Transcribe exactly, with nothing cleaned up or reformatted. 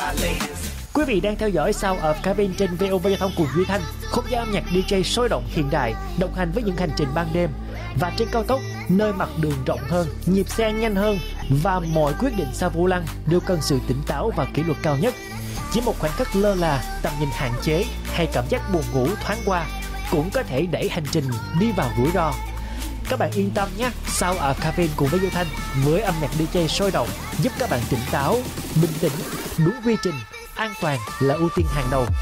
Quý vị đang theo dõi Sound of Cabin trên vê o vê Giao thông cùng Duy Thanh, không gian âm nhạc đi jay sôi động hiện đại, đồng hành với những hành trình ban đêm. Và trên cao tốc, nơi mặt đường rộng hơn, nhịp xe nhanh hơn và mọi quyết định sau vô lăng đều cần sự tỉnh táo và kỷ luật cao nhất. Chỉ một khoảnh khắc lơ là, tầm nhìn hạn chế hay cảm giác buồn ngủ thoáng qua cũng có thể đẩy hành trình đi vào rủi ro. Các bạn yên tâm nhé, Sound of Cabin cùng với Duy Thanh với âm nhạc đi jay sôi động giúp các bạn tỉnh táo, bình tĩnh, đúng quy trình, an toàn là ưu tiên hàng đầu.